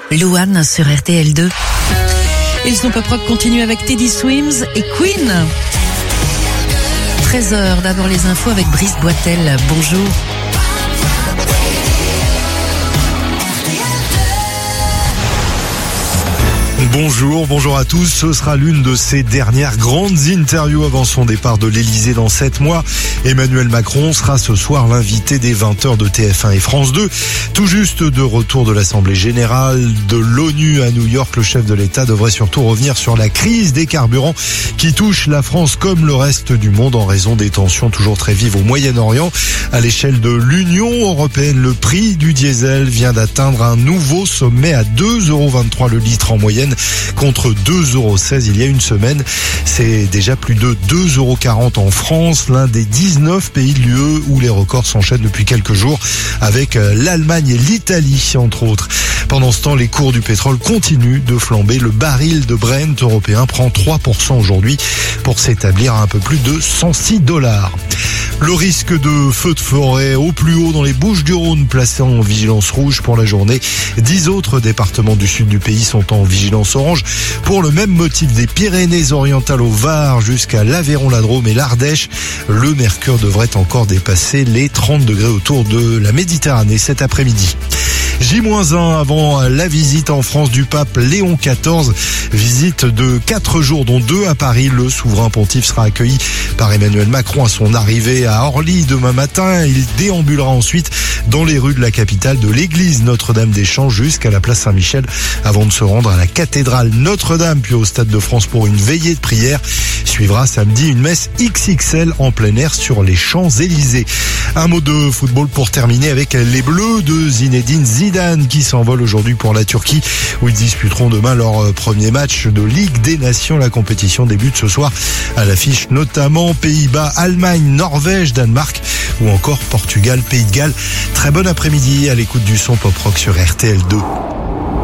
Louane sur RTL2. Et le son pop rock continue avec Teddy Swims et Queen. 13h, d'abord les infos avec Brice Boitel. Bonjour. Bonjour à tous. Ce sera l'une de ses dernières grandes interviews avant son départ de l'Elysée dans 7 mois. Emmanuel Macron sera ce soir l'invité des 20h de TF1 et France 2. Tout juste de retour de l'Assemblée Générale de l'ONU à New York, le chef de l'État devrait surtout revenir sur la crise des carburants qui touche la France comme le reste du monde en raison des tensions toujours très vives au Moyen-Orient. À l'échelle de l'Union européenne, le prix du diesel vient d'atteindre un nouveau sommet à 2,23€ le litre en moyenne contre 2,16€ il y a une semaine. C'est déjà plus de 2,40€ en France, l'un des 19 pays de l'UE où les records s'enchaînent depuis quelques jours avec l'Allemagne et l'Italie entre autres. Pendant ce temps, les cours du pétrole continuent de flamber. Le baril de Brent européen prend 3% aujourd'hui pour s'établir à un peu plus de $106. Le risque de feu de forêt au plus haut dans les Bouches-du-Rhône placé en vigilance rouge pour la journée. 10 autres départements du sud du pays sont en vigilance orange pour le même motif. Des Pyrénées-Orientales au Var jusqu'à l'Aveyron-la-Drôme et l'Ardèche. Le mercure devrait encore dépasser les 30 degrés autour de la Méditerranée cet après-midi. J-1 avant la visite en France du pape Léon XIV. Visite de 4 jours, dont 2 à Paris. Le souverain pontife sera accueilli par Emmanuel Macron à son arrivée à Orly demain matin. Il déambulera ensuite dans les rues de la capitale de l'église Notre-Dame-des-Champs jusqu'à la place Saint-Michel avant de se rendre à la cathédrale Notre-Dame puis au Stade de France pour une veillée de prière. Suivra samedi une messe XXL en plein air sur les Champs-Élysées. Un mot de football pour terminer avec les Bleus de Zinedine Zidane qui s'envolent aujourd'hui pour la Turquie où ils disputeront demain leur premier match de Ligue des Nations. La compétition débute ce soir à l'affiche notamment Pays-Bas, Allemagne, Norvège, Danemark ou encore Portugal, Pays de Galles. Très bon après-midi à l'écoute du son pop rock sur RTL2.